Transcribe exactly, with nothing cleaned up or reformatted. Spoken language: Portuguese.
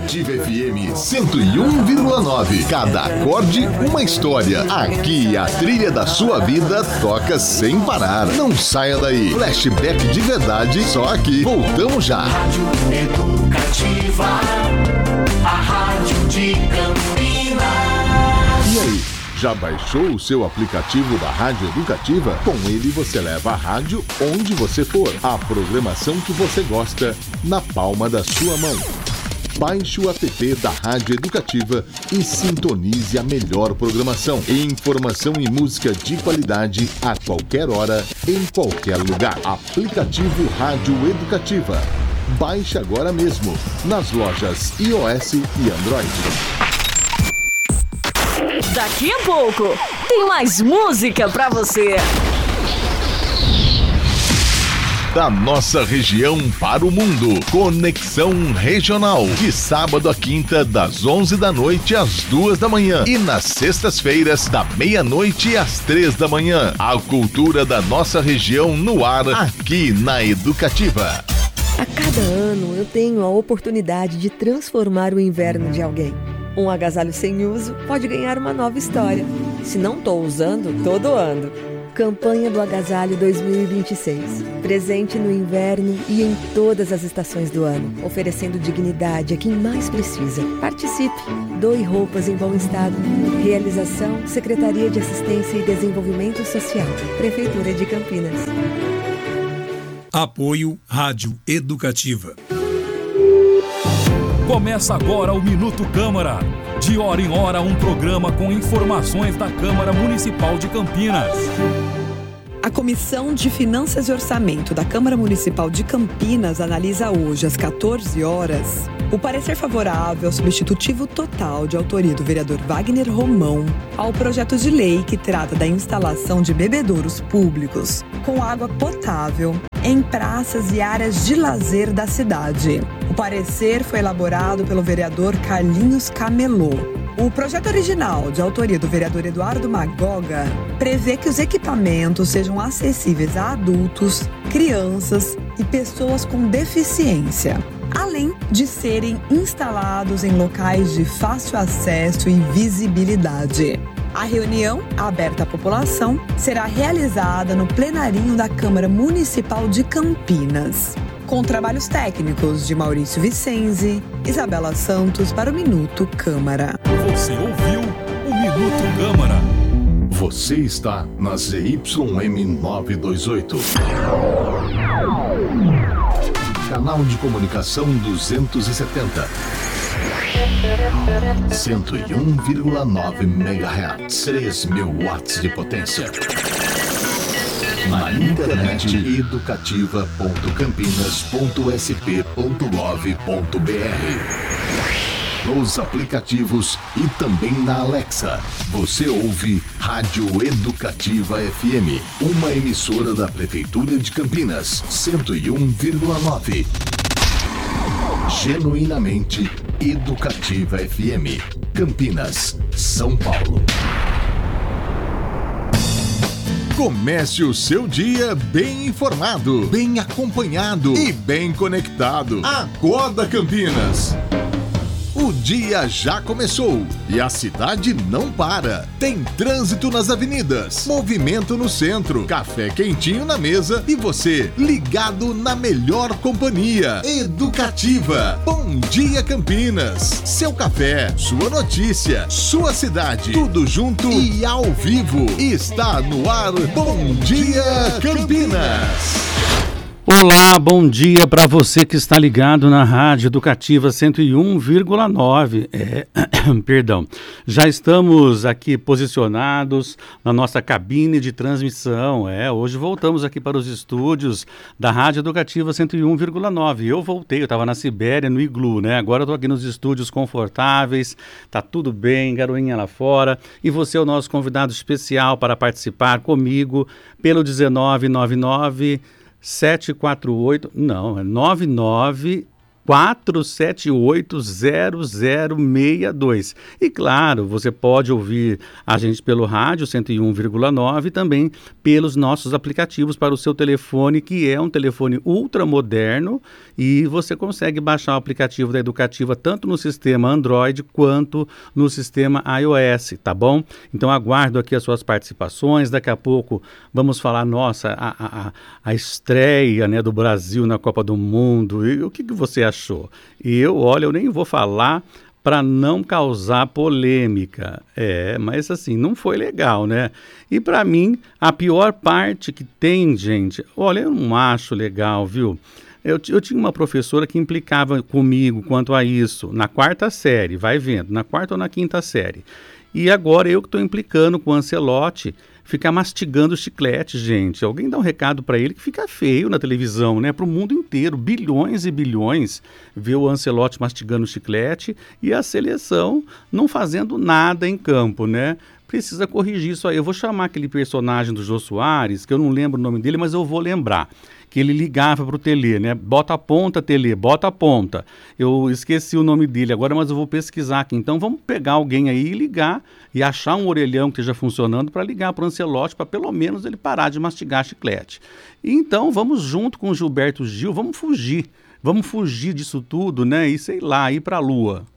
Educativa F M cento e um vírgula nove. Cada acorde, uma história. Aqui a trilha da sua vida toca sem parar. Não saia daí. Flashback de verdade, só aqui. Voltamos já. Rádio Educativa, a rádio de Campinas. E aí? Já baixou o seu aplicativo da Rádio Educativa? Com ele você leva a rádio onde você for. A programação que você gosta na palma da sua mão. Baixe o app da Rádio Educativa e sintonize a melhor programação. Informação e música de qualidade a qualquer hora, em qualquer lugar. Aplicativo Rádio Educativa. Baixe agora mesmo nas lojas iOS e Android. Daqui a pouco tem mais música pra você. Da nossa região para o mundo. Conexão Regional. De sábado a quinta, das onze da noite às duas da manhã. E nas sextas-feiras, da meia-noite às três da manhã. A cultura da nossa região no ar, aqui na Educativa. A cada ano eu tenho a oportunidade de transformar o inverno de alguém. Um agasalho sem uso pode ganhar uma nova história. Se não estou usando, tô doando. Campanha do Agasalho dois mil e vinte e seis. Presente no inverno e em todas as estações do ano. Oferecendo dignidade a quem mais precisa. Participe. Doe roupas em bom estado. Realização: Secretaria de Assistência e Desenvolvimento Social. Prefeitura de Campinas. Apoio Rádio Educativa. Começa agora o Minuto Câmara. De hora em hora, um programa com informações da Câmara Municipal de Campinas. A Comissão de Finanças e Orçamento da Câmara Municipal de Campinas analisa hoje, às quatorze horas, o parecer favorável ao substitutivo total de autoria do vereador Wagner Romão ao projeto de lei que trata da instalação de bebedouros públicos com água potável em praças e áreas de lazer da cidade. O parecer foi elaborado pelo vereador Carlinhos Camelô. O projeto original, de autoria do vereador Eduardo Magoga, prevê que os equipamentos sejam acessíveis a adultos, crianças e pessoas com deficiência, além de serem instalados em locais de fácil acesso e visibilidade. A reunião, aberta à população, será realizada no plenarinho da Câmara Municipal de Campinas, com trabalhos técnicos de Maurício Vicenzi, Isabela Santos para o Minuto Câmara. Você ouviu o Minuto Câmara. Você está na Z Y M novecentos e vinte e oito. Canal de comunicação duzentos e setenta. cento e um vírgula nove megahertz. três mil watts de potência. Na internet, educativa ponto campinas ponto s p ponto gov ponto b r. Nos aplicativos e também na Alexa. Você ouve Rádio Educativa F M, uma emissora da Prefeitura de Campinas, cento e um vírgula nove. Genuinamente Educativa F M, Campinas, São Paulo. Comece o seu dia bem informado, bem acompanhado e bem conectado. Acorda, Campinas! O dia já começou e a cidade não para. Tem trânsito nas avenidas, movimento no centro, café quentinho na mesa e você ligado na melhor companhia. Educativa. Bom dia, Campinas. Seu café, sua notícia, sua cidade, tudo junto e ao vivo. Está no ar. Bom dia, Campinas. Olá, bom dia para você que está ligado na Rádio Educativa cento e um vírgula nove. É, perdão, já estamos aqui posicionados na nossa cabine de transmissão. É, hoje voltamos aqui para os estúdios da Rádio Educativa cento e um vírgula nove. Eu voltei, eu estava na Sibéria, no Iglu, né? Agora eu estou aqui nos estúdios confortáveis, tá tudo bem, garoinha lá fora. E você é o nosso convidado especial para participar comigo pelo dezenove nove nove sete quatro oito, não, é nove nove quatro sete oito, zero zero seis dois. E claro, você pode ouvir a gente pelo rádio cento e um vírgula nove e também pelos nossos aplicativos para o seu telefone, que é um telefone ultramoderno, e você consegue baixar o aplicativo da Educativa tanto no sistema Android quanto no sistema iOS, tá bom? Então aguardo aqui as suas participações. Daqui a pouco vamos falar, nossa, a, a, a estreia, né, do Brasil na Copa do Mundo. E o que, que você achou? E eu, olha, eu nem vou falar para não causar polêmica. É, mas assim, não foi legal, né? E para mim, a pior parte que tem, gente, olha, eu não acho legal, viu? Eu, eu tinha uma professora que implicava comigo quanto a isso, na quarta série, vai vendo, na quarta ou na quinta série. E agora eu que estou implicando com o Ancelotti, ficar mastigando chiclete, gente. Alguém dá um recado para ele que fica feio na televisão, né? Para o mundo inteiro, bilhões e bilhões, ver o Ancelotti mastigando chiclete e a seleção não fazendo nada em campo, né? Precisa corrigir isso aí. Eu vou chamar aquele personagem do Jô Soares, que eu não lembro o nome dele, mas eu vou lembrar. Que ele ligava para o Tele, né? Bota a ponta, Tele, bota a ponta. Eu esqueci o nome dele agora, mas eu vou pesquisar aqui. Então vamos pegar alguém aí e ligar e achar um orelhão que esteja funcionando para ligar para o Ancelotti, para pelo menos ele parar de mastigar chiclete. E então vamos junto com o Gilberto Gil, vamos fugir. Vamos fugir disso tudo, né? E sei lá, ir para a Lua.